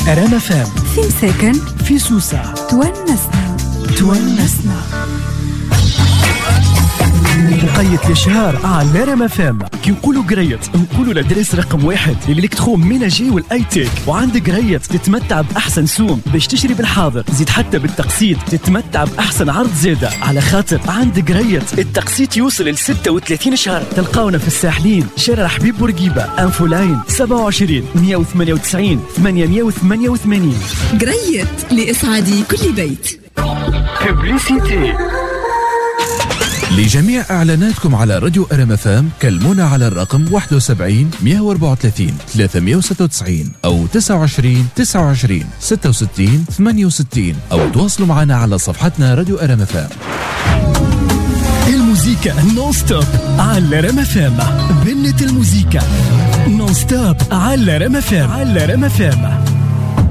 رام فام في مساكن في سوسة تونسنا. قريت الشهر على رام فام. كي نقولوا قريت نقولوا لدرس رقم 1 للإلكترون ميناجي والاي تيك. وعندك قريت تتمتع باحسن سوم باش تشتري بالحاضر، زيد حتى بالتقسيط تتمتع باحسن عرض زياده، على خاطر عندك قريت التقسيط يوصل ل 36 شهر. تلقاونا في الساحلين، شارع حبيب بورقيبه، انفو لاين 27 198 888. قريت لإسعاد كل بيت. ببليسيتي. لجميع إعلاناتكم على راديو رام فام كلمونا على الرقم 71 134 396 أو 29 29 66 68 أو تواصلوا معنا على صفحتنا راديو رام فام. الموسيقى نون ستوب على رام فام. بنت الموسيقى نون ستوب على رام فام.